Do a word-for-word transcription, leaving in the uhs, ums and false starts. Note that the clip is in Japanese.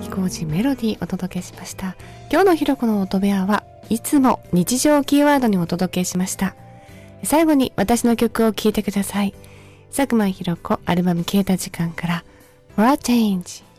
木浩二メロディーお届けしました。今日のひろこの音部屋はいつも日常キーワードにお届けしました。最後に私の曲を聴いてください。佐久間ひろ子アルバム消えた時間から For a Change。